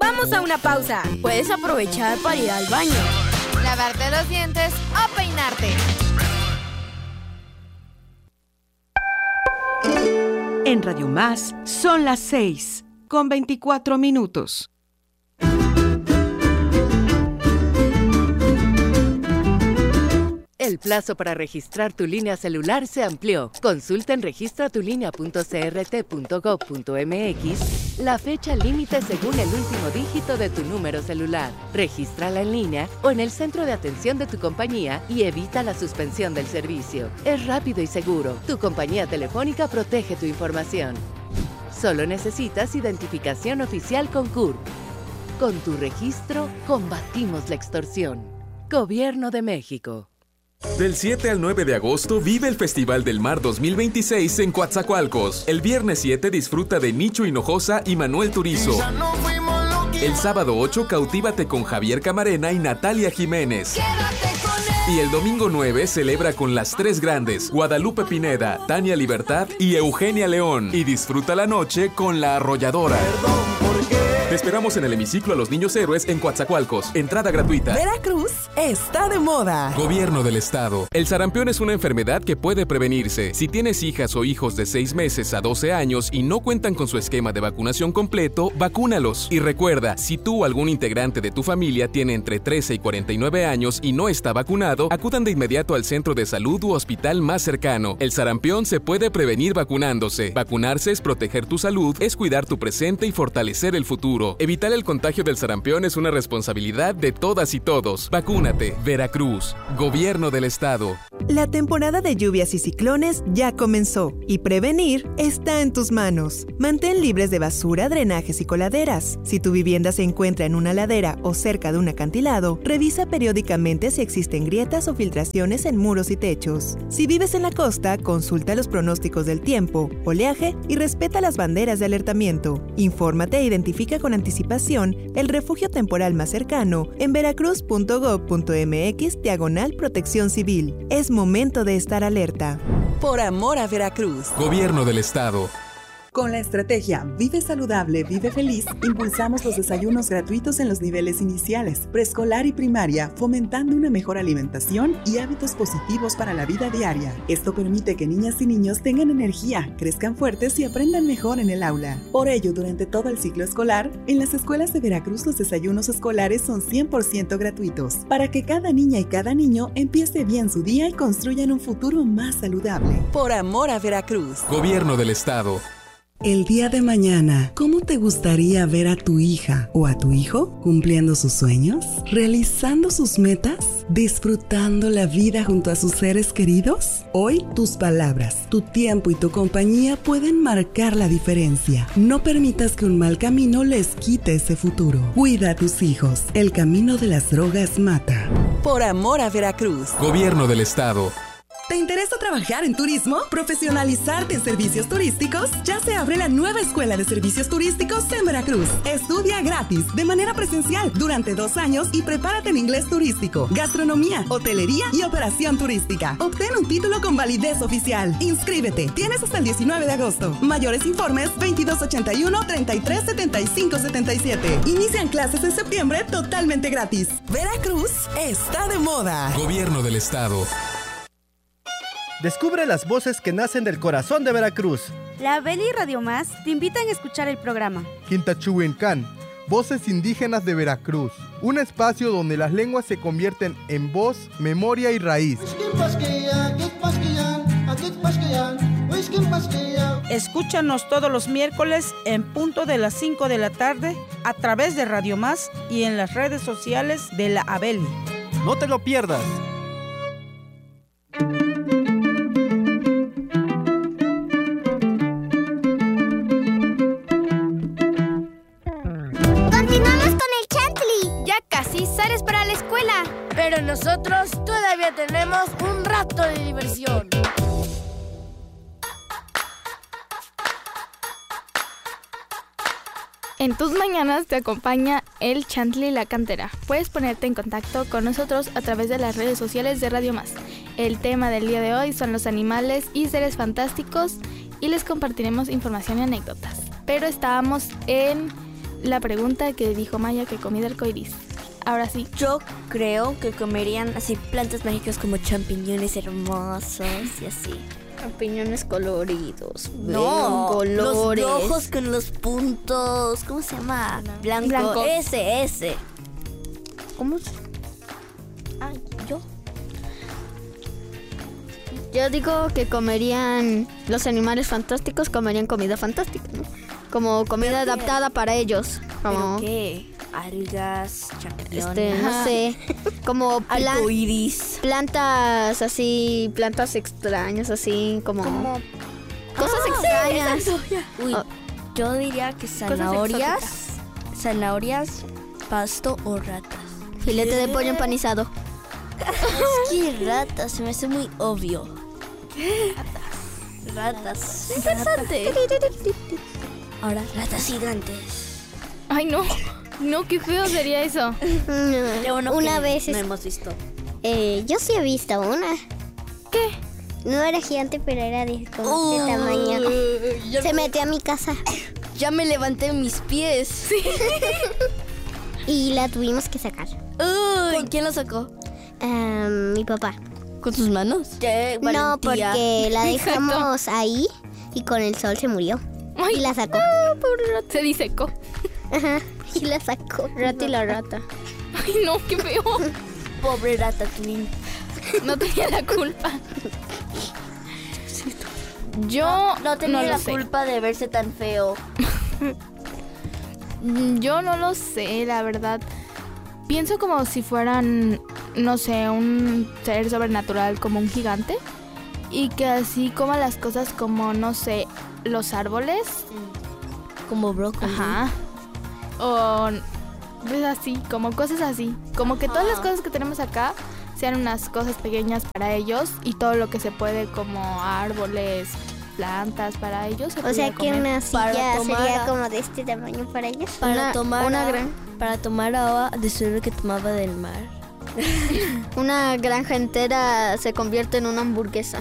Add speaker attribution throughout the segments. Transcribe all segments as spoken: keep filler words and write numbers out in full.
Speaker 1: Vamos a una pausa. Puedes aprovechar para ir al baño,
Speaker 2: lavarte los dientes o peinarte.
Speaker 3: En Radio Más son las seis con veinticuatro minutos.
Speaker 4: El plazo para registrar tu línea celular se amplió. Consulta en registra tu línea punto c r t punto gov punto m x la fecha límite según el último dígito de tu número celular. Regístrala en línea o en el centro de atención de tu compañía y evita la suspensión del servicio. Es rápido y seguro. Tu compañía telefónica protege tu información. Solo necesitas identificación oficial con C U R P. Con tu registro, combatimos la extorsión. Gobierno de México.
Speaker 5: Del siete al nueve de agosto vive el Festival del Mar dos mil veintiséis en Coatzacoalcos. El viernes siete disfruta de Nicho Hinojosa y Manuel Turizo. El sábado ocho cautívate con Javier Camarena y Natalia Jiménez. Y el domingo nueve celebra con las tres grandes, Guadalupe Pineda, Tania Libertad y Eugenia León. Y disfruta la noche con La Arrolladora. Te esperamos en el hemiciclo a los Niños Héroes en Coatzacoalcos. Entrada gratuita.
Speaker 6: Veracruz está de moda.
Speaker 5: Gobierno del Estado. El sarampión es una enfermedad que puede prevenirse. Si tienes hijas o hijos de seis meses a doce años y no cuentan con su esquema de vacunación completo, vacúnalos. Y recuerda, si tú o algún integrante de tu familia tiene entre trece y cuarenta y nueve años y no está vacunado, acudan de inmediato al centro de salud u hospital más cercano. El sarampión se puede prevenir vacunándose. Vacunarse es proteger tu salud, es cuidar tu presente y fortalecer el futuro. Evitar el contagio del sarampión es una responsabilidad de todas y todos. Vacúnate. Veracruz. Gobierno del Estado.
Speaker 6: La temporada de lluvias y ciclones ya comenzó y prevenir está en tus manos. Mantén libres de basura, drenajes y coladeras. Si tu vivienda se encuentra en una ladera o cerca de un acantilado, revisa periódicamente si existen grietas o filtraciones en muros y techos. Si vives en la costa, consulta los pronósticos del tiempo, oleaje y respeta las banderas de alertamiento. Infórmate e identifica con anticipación el refugio temporal más cercano en veracruz punto gov punto m x diagonal protección civil. Es momento de estar alerta.
Speaker 7: Por amor a Veracruz.
Speaker 5: Gobierno del Estado.
Speaker 8: Con la estrategia Vive Saludable, Vive Feliz, impulsamos los desayunos gratuitos en los niveles iniciales, preescolar y primaria, fomentando una mejor alimentación y hábitos positivos para la vida diaria. Esto permite que niñas y niños tengan energía, crezcan fuertes y aprendan mejor en el aula. Por ello, durante todo el ciclo escolar, en las escuelas de Veracruz los desayunos escolares son cien por ciento gratuitos, para que cada niña y cada niño empiece bien su día y construyan un futuro más saludable.
Speaker 7: Por amor a Veracruz.
Speaker 5: Gobierno del Estado.
Speaker 9: El día de mañana, ¿cómo te gustaría ver a tu hija o a tu hijo cumpliendo sus sueños, realizando sus metas, disfrutando la vida junto a sus seres queridos? Hoy, tus palabras, tu tiempo y tu compañía pueden marcar la diferencia. No permitas que un mal camino les quite ese futuro. Cuida a tus hijos. El camino de las drogas mata.
Speaker 7: Por amor a Veracruz.
Speaker 5: Gobierno del Estado.
Speaker 6: ¿Te interesa trabajar en turismo? ¿Profesionalizarte en servicios turísticos? Ya se abre la nueva Escuela de Servicios Turísticos en Veracruz. Estudia gratis, de manera presencial, durante dos años y prepárate en inglés turístico, gastronomía, hotelería y operación turística. Obtén un título con validez oficial. Inscríbete. Tienes hasta el diecinueve de agosto. Mayores informes veintidós ochenta y uno, treinta y tres setenta y cinco setenta y siete. Inician clases en septiembre totalmente gratis.
Speaker 7: Veracruz está de moda.
Speaker 5: Gobierno del Estado.
Speaker 10: Descubre las voces que nacen del corazón de Veracruz.
Speaker 11: La Abeli y Radio Más te invitan a escuchar el programa
Speaker 12: Quintachuencán, Voces Indígenas de Veracruz. Un espacio donde las lenguas se convierten en voz, memoria y raíz.
Speaker 13: Escúchanos todos los miércoles en punto de las cinco de la tarde a través de Radio Más y en las redes sociales de la Abeli.
Speaker 10: No te lo pierdas.
Speaker 1: Pero nosotros todavía tenemos un rato de diversión.
Speaker 14: En tus mañanas te acompaña el Chantli La Cantera. Puedes ponerte en contacto con nosotros a través de las redes sociales de Radio Más. El tema del día de hoy son los animales y seres fantásticos y les compartiremos información y anécdotas. Pero estábamos en la pregunta que dijo Maya que comía de arcoiris. Ahora sí.
Speaker 15: Yo creo que comerían así plantas mágicas como champiñones hermosos y así.
Speaker 16: Champiñones coloridos.
Speaker 15: No,
Speaker 16: colores.
Speaker 15: Los rojos con los puntos. ¿Cómo se llama? Blanco.
Speaker 16: Blanco.
Speaker 15: Ese, ese.
Speaker 16: ¿Cómo se...?
Speaker 15: Ay, yo.
Speaker 16: Yo digo que comerían... Los animales fantásticos comerían comida fantástica, ¿no? Como comida adaptada para ellos. Como...
Speaker 15: ¿Pero qué? Algas, champiñones.
Speaker 16: Este, no sé. Como plan-
Speaker 15: arcoiris.
Speaker 16: Plantas así, plantas extrañas así, como...
Speaker 15: Como...
Speaker 16: Cosas
Speaker 15: Ah,
Speaker 16: extrañas.
Speaker 15: sí, exacto. Uy,
Speaker 16: Oh.
Speaker 15: yo diría que zanahorias, zanahorias, pasto o ratas.
Speaker 16: Filete de pollo empanizado.
Speaker 15: Es que ratas, se me hace muy obvio. Ratas. Ratas.
Speaker 16: Interesante.
Speaker 15: Ahora, ratas gigantes.
Speaker 14: Ay, no. No, qué feo sería eso.
Speaker 15: No,
Speaker 16: Una vez
Speaker 15: no
Speaker 16: es-
Speaker 15: hemos visto.
Speaker 16: Eh, yo sí he visto una.
Speaker 14: ¿Qué?
Speaker 16: No era gigante, pero era de, como de tamaño.
Speaker 15: ya
Speaker 16: Se
Speaker 15: me-
Speaker 16: metió a mi casa.
Speaker 15: Ya me levanté mis pies. Sí.
Speaker 16: Y la tuvimos que sacar.
Speaker 15: ¿Con quién la sacó?
Speaker 16: Ah, mi papá.
Speaker 15: ¿Con sus manos? Qué
Speaker 16: No,
Speaker 15: valentía.
Speaker 16: porque la
Speaker 14: Exacto.
Speaker 16: dejamos ahí y con el sol se murió.
Speaker 14: Ay,
Speaker 16: Y la sacó.
Speaker 14: pobre rata. Se disecó.
Speaker 16: Ajá. Y la sacó. Rata y la rata.
Speaker 14: Ay, no, qué feo.
Speaker 15: Pobre Ratatouille.
Speaker 14: No tenía la culpa. Yo
Speaker 15: No, no tenía
Speaker 14: lo
Speaker 15: la
Speaker 14: sé.
Speaker 15: culpa de verse tan feo.
Speaker 14: Yo no lo sé, la verdad. Pienso como si fueran, no sé, un ser sobrenatural como un gigante. Y que así coma las cosas como, no sé, los árboles.
Speaker 15: Como brócoli.
Speaker 14: Ajá. O pues así, como cosas así. Como que todas las cosas que tenemos acá sean unas cosas pequeñas para ellos. Y todo lo que se puede como árboles, plantas para ellos. Se
Speaker 16: O sea
Speaker 14: pudiera
Speaker 16: que
Speaker 14: comer.
Speaker 16: una
Speaker 15: Para
Speaker 16: silla
Speaker 15: tomar
Speaker 16: sería
Speaker 15: a-
Speaker 16: como de este tamaño para ellos.
Speaker 15: Para
Speaker 16: Una-
Speaker 15: tomar
Speaker 16: una
Speaker 15: agua-
Speaker 16: gran,
Speaker 15: para tomar agua de suelo que tomaba del mar.
Speaker 16: una granja entera se convierte en una hamburguesa.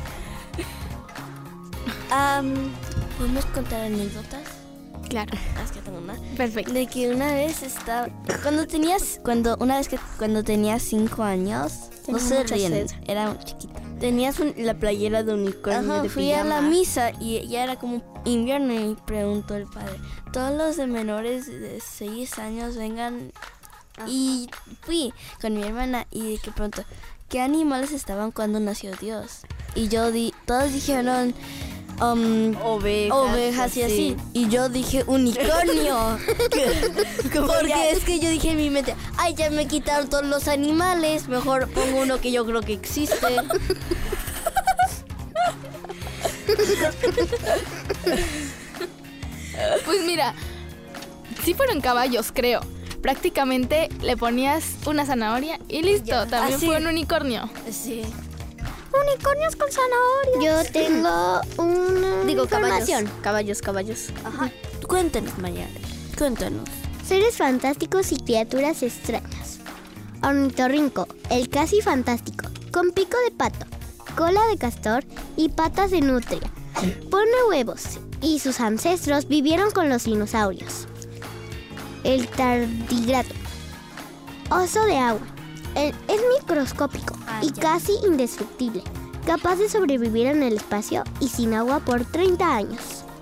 Speaker 15: Am, ¿Podemos contar anécdotas?
Speaker 14: Claro.
Speaker 15: Es que tengo una.
Speaker 14: Perfecto.
Speaker 15: De que una vez estaba... Cuando tenías... Cuando, una vez que cuando tenías cinco años...
Speaker 16: Tenía
Speaker 15: no se
Speaker 16: mucha
Speaker 15: ríen,
Speaker 16: sed.
Speaker 15: era muy chiquita. Tenías un- la playera de unicornio.
Speaker 16: Ajá,
Speaker 15: de
Speaker 16: fui
Speaker 15: fui
Speaker 16: a
Speaker 15: a la
Speaker 16: la
Speaker 15: misa y ya era como invierno y preguntó el padre. Todos los de menores de seis años vengan. Y fui con mi hermana y de que pronto, ¿qué animales estaban cuando nació Dios? Y yo di, todos dijeron... Um,
Speaker 16: Ovejas,
Speaker 15: ovejas y así. Y yo dije unicornio. Porque es que yo dije en mi mente, ay, ya me quitaron todos los animales, mejor pongo uno que yo creo que existe.
Speaker 14: Pues mira, sí fueron caballos, creo. Prácticamente le ponías una zanahoria y listo.
Speaker 15: Ya.
Speaker 14: También
Speaker 15: Así.
Speaker 14: fue un unicornio.
Speaker 15: Sí.
Speaker 16: Unicornios con zanahorias. Yo tengo una
Speaker 15: Digo,
Speaker 16: información.
Speaker 15: caballos, caballos. Ajá. Cuéntanos, Maya. Cuéntanos.
Speaker 16: Seres fantásticos y criaturas extrañas. Ornitorrinco, el casi fantástico, con pico de pato, cola de castor y patas de nutria. Pone huevos y sus ancestros vivieron con los dinosaurios. El tardigrado, oso de agua. El- es microscópico
Speaker 15: Ah,
Speaker 16: y
Speaker 15: ya.
Speaker 16: casi indestructible, capaz de sobrevivir en el espacio y sin agua por treinta años.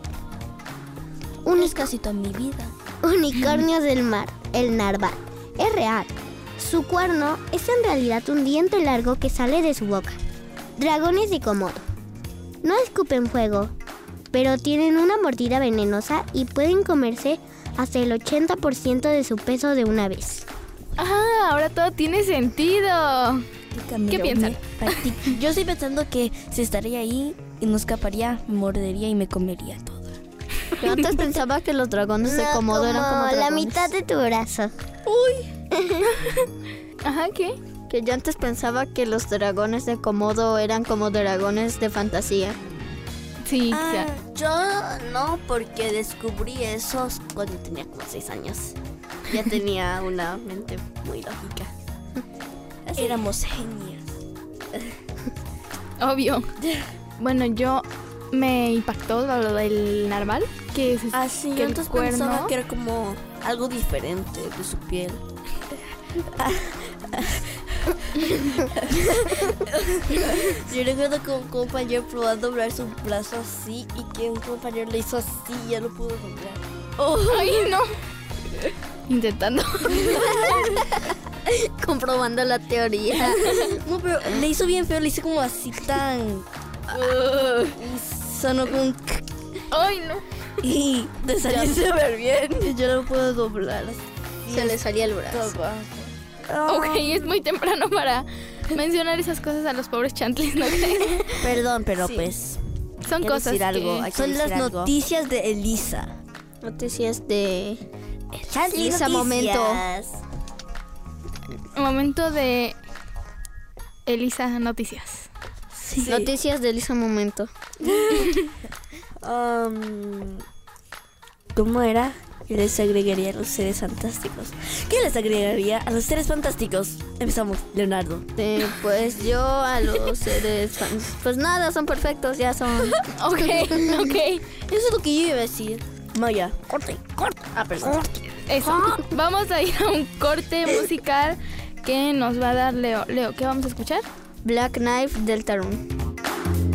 Speaker 15: Es casi toda mi vida.
Speaker 16: Unicornios del mar, el narval, es real. Su cuerno es en realidad un diente largo que sale de su boca. Dragones de Komodo. No escupen fuego, pero tienen una mordida venenosa y pueden comerse hasta el ochenta por ciento de su peso de una vez.
Speaker 14: Ah, ahora todo tiene sentido. ¿Qué piensan?
Speaker 15: Yo estoy pensando que si estaría ahí y no escaparía, me mordería y me comería todo.
Speaker 16: Yo antes pensaba que los dragones de No, Komodo eran como
Speaker 15: la
Speaker 16: la mitad de tu brazo.
Speaker 14: Ajá, ¿qué?
Speaker 16: Que yo antes pensaba que los dragones de Komodo eran como dragones de fantasía.
Speaker 14: Sí,
Speaker 15: Ah,
Speaker 14: ya.
Speaker 15: yo no, porque descubrí eso cuando tenía como seis años. Ya tenía una mente muy lógica. Éramos genios.
Speaker 14: Obvio. Bueno, yo me impactó lo del narval, que es
Speaker 15: Ah, sí,
Speaker 14: que
Speaker 15: yo
Speaker 14: el
Speaker 15: antes
Speaker 14: cuerno.
Speaker 15: pensaba que era como
Speaker 17: algo diferente de su piel. Yo recuerdo que un compañero probó a doblar su brazo así y que un compañero le hizo así y ya lo pudo doblar.
Speaker 14: Oh, ¡ay, no! Intentando.
Speaker 16: Comprobando la teoría.
Speaker 17: No, pero le hizo bien feo, le hizo como así tan... Uh, y sonó como un...
Speaker 14: ¡Ay, no!
Speaker 17: Y te salió súper bien. Yo lo puedo doblar así.
Speaker 16: Se le salía el brazo.
Speaker 14: Oh. Ok, es muy temprano para mencionar esas cosas a los pobres chantlis, ¿no crees?
Speaker 17: Perdón, pero
Speaker 14: sí.
Speaker 17: pues...
Speaker 14: Son cosas que...
Speaker 17: algo, Son las
Speaker 16: algo.
Speaker 17: noticias de Elisa.
Speaker 16: Noticias de...
Speaker 17: Chantli
Speaker 16: Elisa, momento.
Speaker 14: Momento de... Elisa Noticias.
Speaker 16: Sí. Noticias de Elisa Momento.
Speaker 17: um, ¿Cómo era? ¿Qué les agregaría a los seres fantásticos? ¿Qué les agregaría a los seres fantásticos? Empezamos, Leonardo.
Speaker 16: Eh, pues yo a los seres fantásticos... Pues nada, son perfectos, ya son...
Speaker 14: Ok, ok.
Speaker 17: Eso es lo que yo iba a decir. Maya, corte, corte. Ah, perdón.
Speaker 14: Eso. Vamos a ir a un corte musical que nos va a dar Leo. Leo, ¿qué vamos a escuchar?
Speaker 16: Black Knife Deltarune.